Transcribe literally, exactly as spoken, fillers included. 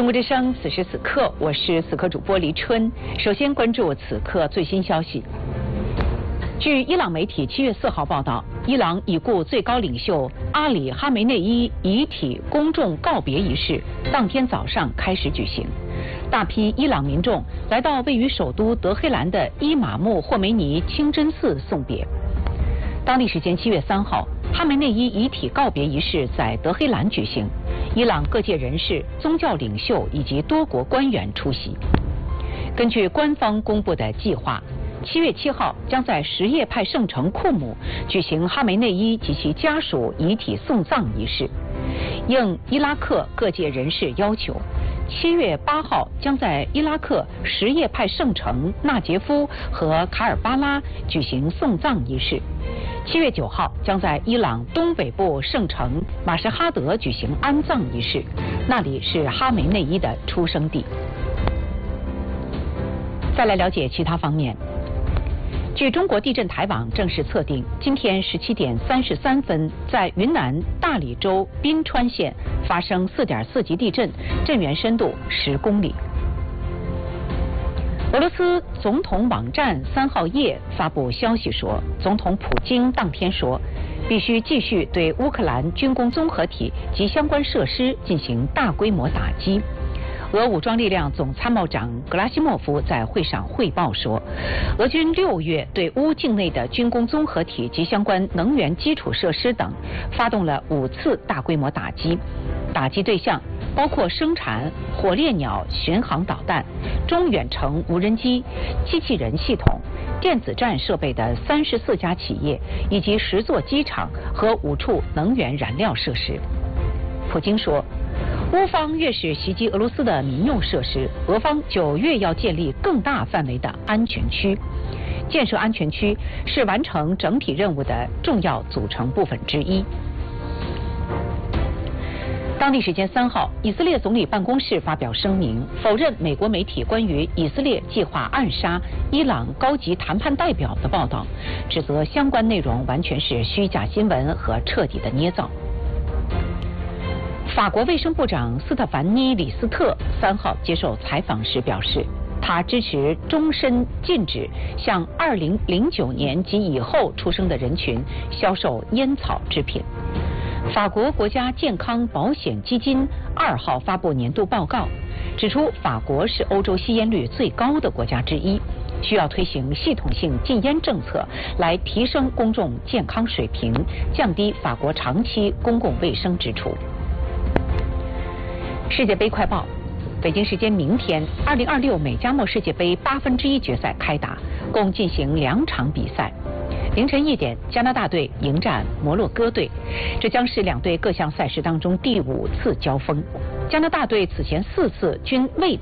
中国之声，此时此刻，我是此刻主播黎春。首先关注此刻最新消息。据伊朗媒体七月四号报道，伊朗已故最高领袖阿里·哈梅内伊遗体公众告别仪式当天早上开始举行，大批伊朗民众来到位于首都德黑兰的伊玛目霍梅尼清真寺送别。当地时间七月三号，哈梅内伊遗体告别仪式在德黑兰举行，伊朗各界人士、宗教领袖以及多国官员出席。根据官方公布的计划，七月七号将在什叶派圣城库姆举行哈梅内伊及其家属遗体送葬仪式。应伊拉克各界人士要求，七月八号将在伊拉克什叶派圣城纳杰夫和卡尔巴拉举行送葬仪式。七月九号将在伊朗东北部圣城马什哈德举行安葬仪式，那里是哈梅内伊的出生地。再来了解其他方面。据中国地震台网正式测定，今天十七点三十三分，在云南大理州宾川县发生四点四级地震，震源深度十公里。俄罗斯总统网站三号夜发布消息说，总统普京当天说，必须继续对乌克兰军工综合体及相关设施进行大规模打击。俄武装力量总参谋长格拉西莫夫在会上汇报说，俄军六月对乌境内的军工综合体及相关能源基础设施等发动了五次大规模打击，打击对象包括生产火烈鸟巡航导弹、中远程无人机、机器人系统、电子战设备的三十四家企业，以及十座机场和五处能源燃料设施。普京说，乌方越是袭击俄罗斯的民用设施，俄方就越要建立更大范围的安全区。建设安全区是完成整体任务的重要组成部分之一。当地时间三号，以色列总理办公室发表声明，否认美国媒体关于以色列计划暗杀伊朗高级谈判代表的报道，指责相关内容完全是虚假新闻和彻底的捏造。法国卫生部长斯特凡妮·李斯特三号接受采访时表示，他支持终身禁止向二零零九年及以后出生的人群销售烟草制品。法国国家健康保险基金二号发布年度报告，指出法国是欧洲吸烟率最高的国家之一，需要推行系统性禁烟政策来提升公众健康水平，降低法国长期公共卫生支出。世界杯快报，北京时间明天，二零二六美加墨世界杯八分之一决赛开打，共进行两场比赛。凌晨一点，加拿大队迎战摩洛哥队，这将是两队各项赛事当中第五次交锋。加拿大队此前四次均未